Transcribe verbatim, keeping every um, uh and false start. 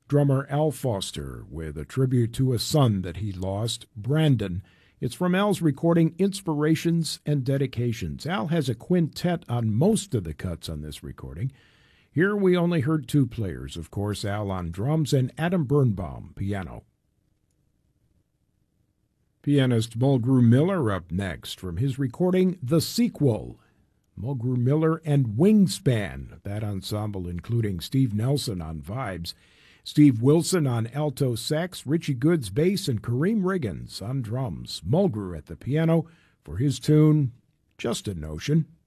drummer Al Foster with a tribute to a son that he lost, Brandon. It's from Al's recording Inspirations and Dedications. Al has a quintet on most of the cuts on this recording. Here we only heard two players, of course, Al on drums and Adam Birnbaum, piano. Pianist Mulgrew Miller up next from his recording The Sequel. Mulgrew Miller and Wingspan, that ensemble including Steve Nelson on vibes, Steve Wilson on alto sax, Richie Goods bass, and Kareem Riggins on drums. Mulgrew at the piano for his tune, Just a Notion.